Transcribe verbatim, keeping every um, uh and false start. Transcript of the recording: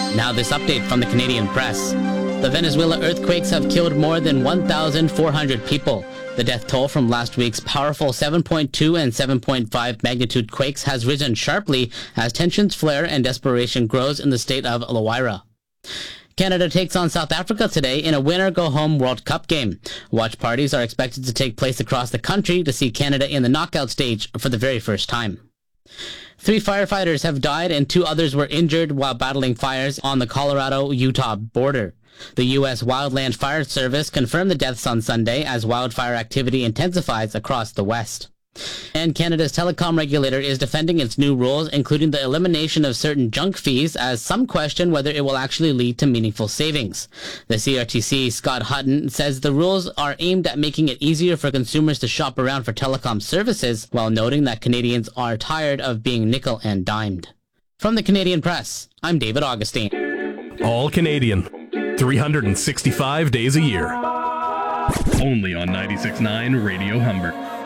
Now this update from the Canadian Press. The Venezuela earthquakes have killed more than one thousand four hundred people. The death toll from last week's powerful seven point two and seven point five magnitude quakes has risen sharply as tensions flare and desperation grows in the state of La Guaira. Canada takes on South Africa today in a winner-go-home World Cup game. Watch parties are expected to take place across the country to see Canada in the knockout stage for the very first time. Three firefighters have died and two others were injured while battling fires on the Colorado-Utah border. The U S Wildland Fire Service confirmed the deaths on Sunday as wildfire activity intensifies across the West. And Canada's telecom regulator is defending its new rules, including the elimination of certain junk fees, as some question whether it will actually lead to meaningful savings. The C R T C, Scott Hutton, says the rules are aimed at making it easier for consumers to shop around for telecom services, while noting that Canadians are tired of being nickel and dimed. From the Canadian Press, I'm David Augustine. All Canadian, three hundred sixty-five days a year. Only on ninety-six point nine Radio Humber.